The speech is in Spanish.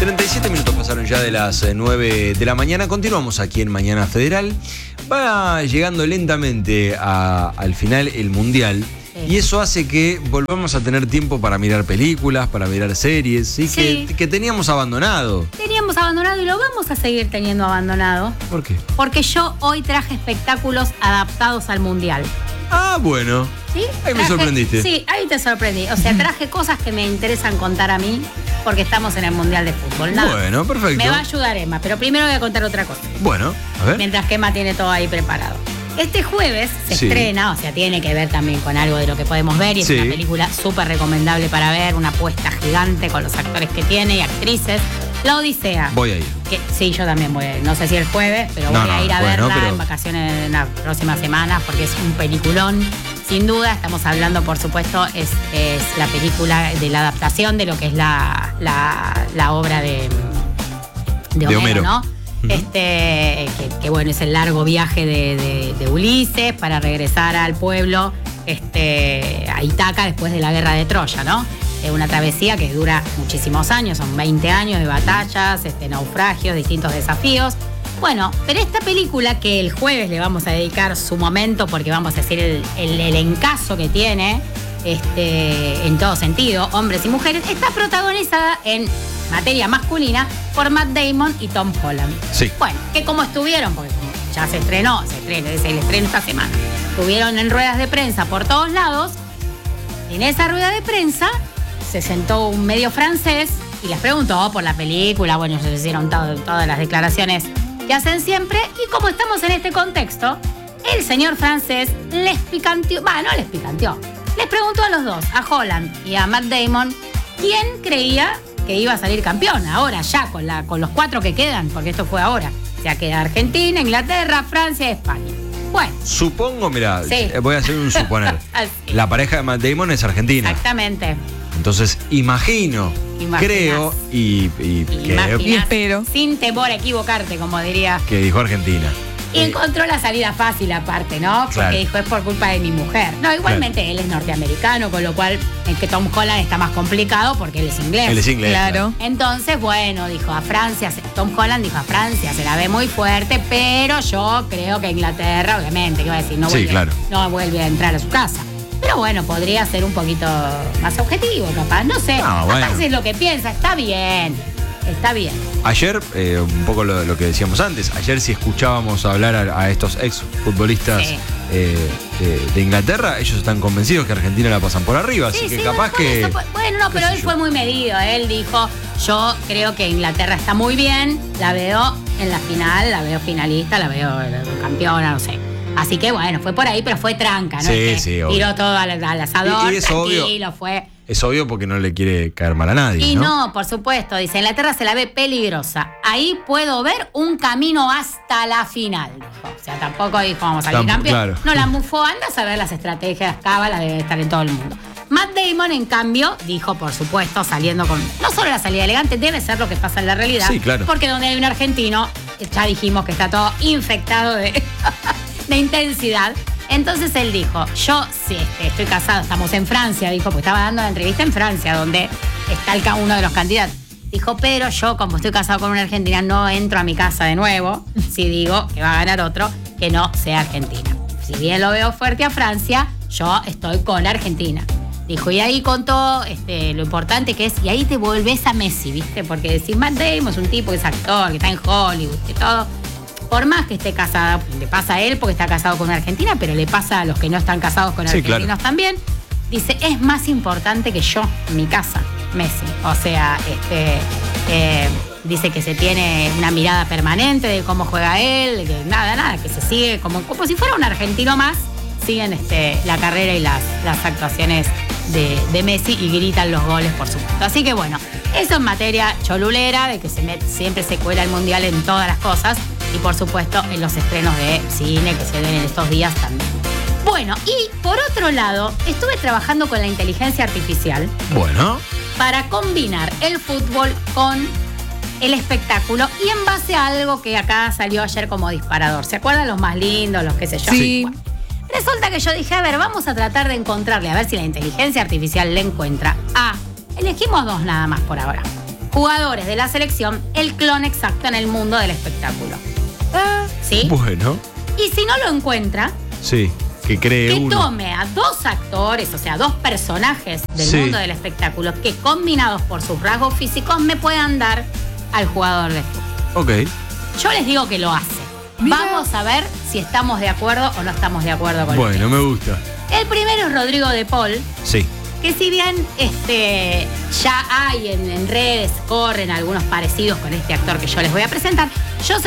37 minutos pasaron ya de las 9 de la mañana. Continuamos aquí en Mañana Federal. Va llegando lentamente al final el Mundial. Y eso hace que volvamos a tener tiempo para mirar películas, para mirar series, ¿sí? Sí. Que teníamos abandonado. Teníamos abandonado y lo vamos a seguir teniendo abandonado. ¿Por qué? Porque yo hoy traje espectáculos adaptados al Mundial. Ah, bueno. ¿Sí? Ahí me sorprendiste. Sí, ahí te sorprendí. O sea, traje cosas que me interesan contar a mí porque estamos en el Mundial de Fútbol. Nada. Bueno, perfecto. Me va a ayudar Emma, pero primero voy a contar otra cosa. Bueno, a ver. Mientras que Emma tiene todo ahí preparado. Este jueves se estrena, o sea, tiene que ver también con algo de lo que podemos ver y es una película súper recomendable para ver, una apuesta gigante con los actores que tiene y actrices. La Odisea. Voy a ir. Sí, yo también voy a ir. No sé si el jueves, pero voy a ir a verla en vacaciones en las próximas semanas porque es un peliculón. Sin duda, estamos hablando, por supuesto, es la película de la adaptación de lo que es la obra de Homero, ¿no? Que bueno, es el largo viaje de Ulises para regresar al pueblo a Ítaca después de la guerra de Troya, ¿no? Una travesía que dura muchísimos años, son 20 años de batallas, naufragios, distintos desafíos. Bueno, pero esta película que el jueves le vamos a dedicar su momento porque vamos a decir el encaso que tiene en todo sentido, hombres y mujeres, está protagonizada en materia masculina por Matt Damon y Tom Holland. Sí. Bueno, que como estuvieron, porque ya se estrenó, es el estreno esta semana, estuvieron en ruedas de prensa por todos lados. En esa rueda de prensa se sentó un medio francés y les preguntó por la película. Bueno, se hicieron todas las declaraciones que hacen siempre. Y como estamos en este contexto, el señor francés les picanteó, les preguntó a los dos, a Holland y a Matt Damon, quién creía que iba a salir campeón, ahora ya, con los 4 que quedan, porque esto fue ahora. O sea, queda Argentina, Inglaterra, Francia y España. Bueno. Supongo, mira, voy a hacer un suponer. La pareja de Matt Damon es argentina. Exactamente. Entonces, creo y espero. Sin temor a equivocarte, como diría. Que dijo Argentina. Y encontró la salida fácil aparte, ¿no? Porque dijo, es por culpa de mi mujer. No, igualmente él es norteamericano, con lo cual el que Tom Holland está más complicado porque él es inglés. Él es inglés. Claro. Entonces, bueno, dijo a Francia, Tom Holland dijo a Francia, se la ve muy fuerte, pero yo creo que Inglaterra, obviamente, que iba a decir, no vuelve a entrar a su casa. Pero bueno, podría ser un poquito más objetivo, capaz. No sé, capaz es lo que piensa, está bien. Está bien. Ayer, un poco lo que decíamos antes, ayer si escuchábamos hablar a estos ex futbolistas de Inglaterra, ellos están convencidos que Argentina la pasan por arriba, así que capaz que... Bueno, no, pero él fue muy medido. Él dijo, yo creo que Inglaterra está muy bien, la veo en la final, la veo finalista, la veo campeona, no sé. Así que bueno, fue por ahí, pero fue tranca, ¿no? Tiró todo al asador, y es tranquilo, fue... Es obvio porque no le quiere caer mal a nadie, Y no, por supuesto, dice, Inglaterra se la ve peligrosa. Ahí puedo ver un camino hasta la final, dijo. O sea, tampoco dijo, vamos a salir campeón. Claro. No, la mufó, anda a saber las estrategias, cábalas, debe estar en todo el mundo. Matt Damon, en cambio, dijo, por supuesto, saliendo con... No solo la salida elegante, debe ser lo que pasa en la realidad. Sí, claro. Porque donde hay un argentino, ya dijimos que está todo infectado de intensidad. Entonces él dijo, yo sí, estoy casado, estamos en Francia, dijo, porque estaba dando la entrevista en Francia, donde está uno de los candidatos. Dijo, pero yo, como estoy casado con una argentina, no entro a mi casa de nuevo si digo que va a ganar otro que no sea Argentina. Si bien lo veo fuerte a Francia, yo estoy con Argentina. Dijo, y ahí contó lo importante que es, y ahí te volvés a Messi, ¿viste? Porque decís, Matt Damon es un tipo que es actor, que está en Hollywood, que todo... Por más que esté casada, le pasa a él porque está casado con una argentina, pero le pasa a los que no están casados con argentinos también. Dice, es más importante que yo, mi casa, Messi. O sea, dice que se tiene una mirada permanente de cómo juega él, que nada, que se sigue como si fuera un argentino más. Siguen la carrera y las actuaciones de Messi y gritan los goles, por supuesto. Así que bueno, eso en materia cholulera, de que siempre se cuela el mundial en todas las cosas. Y por supuesto en los estrenos de cine que se ven en estos días también. Bueno, y por otro lado, estuve trabajando con la inteligencia artificial. Bueno. Para combinar el fútbol con el espectáculo y en base a algo que acá salió ayer como disparador. ¿Se acuerdan los más lindos, los qué sé yo? Sí. Bueno, resulta que yo dije, a ver, vamos a tratar de encontrarle, a ver si la inteligencia artificial le encuentra a... Elegimos 2 nada más por ahora. jugadores de la selección el clon exacto en el mundo del espectáculo. ¿Sí? Bueno. Y si no lo encuentra, sí, que cree que uno. tome a 2 actores, o sea, 2 personajes del mundo del espectáculo, que combinados por sus rasgos físicos me puedan dar al jugador de fútbol. Ok. Yo les digo que lo hace. Mira. Vamos a ver si estamos de acuerdo o no estamos de acuerdo con Bueno, me gusta. El primero es Rodrigo de Paul. Sí. Que si bien ya hay en redes, corren algunos parecidos con este actor que yo les voy a presentar, yo